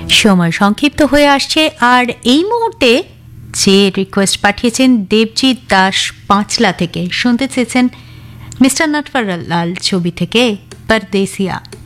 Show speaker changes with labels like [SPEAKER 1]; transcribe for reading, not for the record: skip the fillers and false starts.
[SPEAKER 1] সময় সংক্ষিপ্ত হয়ে আসছে, আর এই মুহূর্তে যে রিকোয়েস্ট পাঠিয়েছেন দেবজিৎ দাস পাঁচলা থেকে, শুনতে চেয়েছেন মিস্টার নটওয়ারলাল ছবি থেকে পরদেসিয়া।